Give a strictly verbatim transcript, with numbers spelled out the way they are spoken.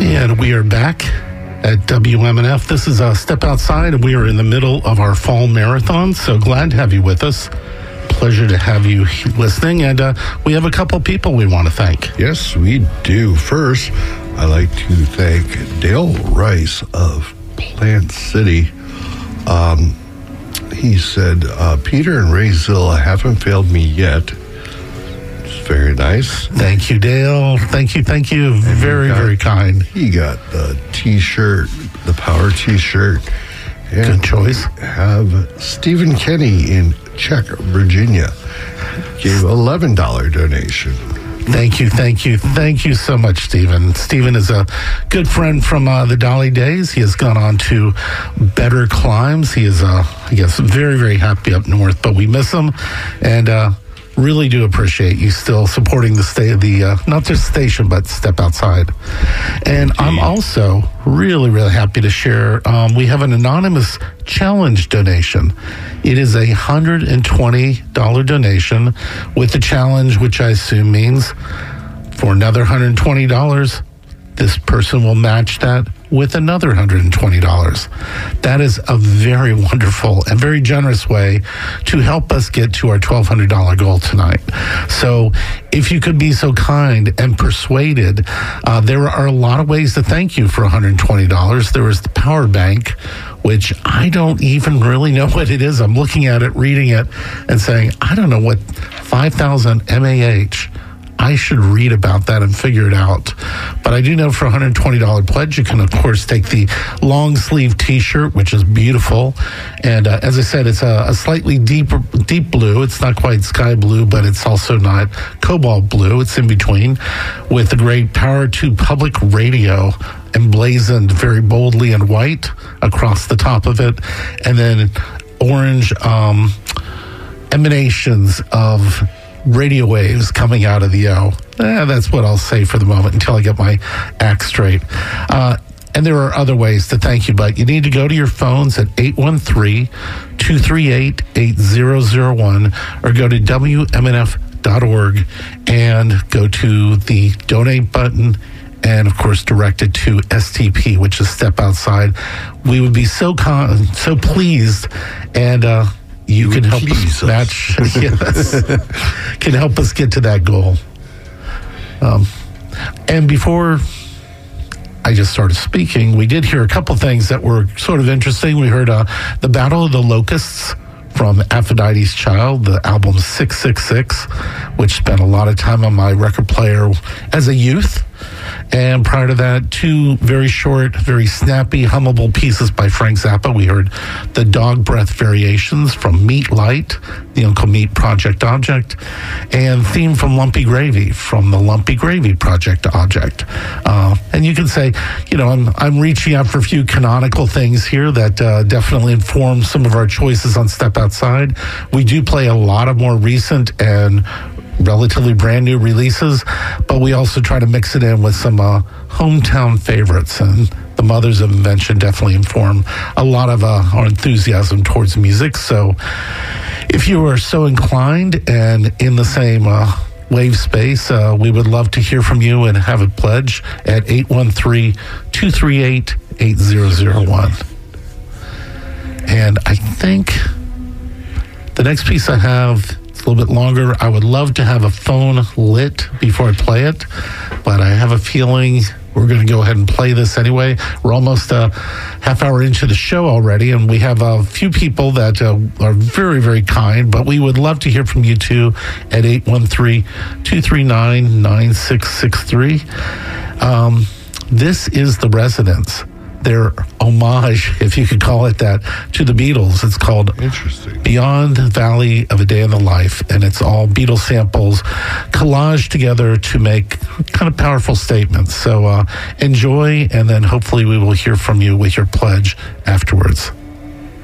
And we are back at W M N F. This is a Step Outside, and we are in the middle of our fall marathon. So glad to have you with us. Pleasure to have you listening. And uh, we have a couple people we want to thank. Yes, we do. First, I'd like to thank Dale Rice of Plant City. Um, he said, uh, Peter and Rayzilla haven't failed me yet. It's very nice. Thank you, Dale. Thank you, thank you. And very, got, very kind. He got the T-shirt, the Power T-shirt. And good choice. Have Stephen Kenny in Czech, Virginia. Gave an eleven dollars donation. Thank you, thank you, thank you so much, Stephen. Stephen is a good friend from uh, the Dolly days. He has gone on to better climes. He is, uh, I guess, very, very happy up north, but we miss him. And uh, really do appreciate you still supporting the stay of the, uh, not just station, but Step Outside. And I'm also really, really happy to share, um, we have an anonymous challenge donation. It is a one hundred twenty dollars donation with the challenge, which I assume means for another one hundred twenty dollars, this person will match that with another one hundred twenty dollars. That is a very wonderful and very generous way to help us get to our twelve hundred dollars goal tonight. So if you could be so kind and persuaded, uh, there are a lot of ways to thank you for one hundred twenty dollars. There is the power bank, which I don't even really know what it is. I'm looking at it, reading it, and saying, I don't know what five thousand M A H. I should read about that and figure it out. But I do know for one hundred twenty dollars pledge, you can, of course, take the long sleeve T-shirt, which is beautiful. And uh, as I said, it's a, a slightly deeper, deep blue. It's not quite sky blue, but it's also not cobalt blue. It's in between, with the great Power to Public Radio emblazoned very boldly in white across the top of it. And then orange um, emanations of radio waves coming out of the O. Eh, that's what I'll say for the moment until I get my act straight. Uh, and there are other ways to thank you, but you need to go to your phones at eight one three, two three eight, eight zero zero one or go to W M N F dot org and go to the donate button and, of course, direct it to S T P, which is Step Outside. We would be so con- so pleased, and uh, You, you can help us match, yes, can help us get to that goal. Um, and before I just started speaking, we did hear a couple things that were sort of interesting. We heard uh, the Battle of the Locusts from Aphrodite's Child, the album six six six, which spent a lot of time on my record player as a youth. And prior to that, two very short, very snappy, hummable pieces by Frank Zappa. We heard the Dog Breath Variations from Meat Light, the Uncle Meat Project Object, and theme from Lumpy Gravy from the Lumpy Gravy Project Object. Uh, and you can say, you know, I'm I'm reaching out for a few canonical things here that uh, definitely inform some of our choices on Step Outside. We do play a lot of more recent and relatively brand new releases, but we also try to mix it in with some uh, hometown favorites, and the Mothers of Invention definitely inform a lot of uh, our enthusiasm towards music. So if you are so inclined and in the same uh, wave space, uh, we would love to hear from you and have a pledge at eight one three, two three eight, eight zero zero one. And I think the next piece I have, a little bit longer. I would love to have a phone lit before I play it, but I have a feeling we're going to go ahead and play this anyway. We're almost a half hour into the show already, and we have a few people that uh, are very, very kind, but we would love to hear from you too at eight one three, two three nine, nine six six three. Um, this is The Residents. Their homage, if you could call it that, to the Beatles. It's called Interesting. Beyond the Valley of a Day in the Life, and it's all Beatles samples collaged together to make kind of powerful statements. So uh, enjoy, and then hopefully we will hear from you with your pledge afterwards.